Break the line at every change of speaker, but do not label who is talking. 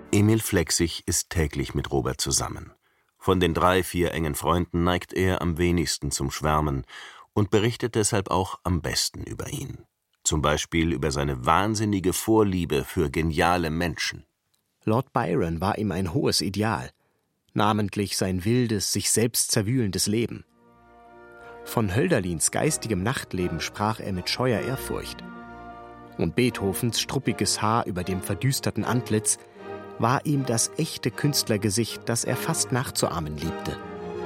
Emil Flechsig ist täglich mit Robert zusammen. Von den 3, 4 engen Freunden neigt er am wenigsten zum Schwärmen und berichtet deshalb auch am besten über ihn. Zum Beispiel über seine wahnsinnige Vorliebe für geniale Menschen.
Lord Byron war ihm ein hohes Ideal, namentlich sein wildes, sich selbst zerwühlendes Leben. Von Hölderlins geistigem Nachtleben sprach er mit scheuer Ehrfurcht. Und Beethovens struppiges Haar über dem verdüsterten Antlitz war ihm das echte Künstlergesicht, das er fast nachzuahmen liebte.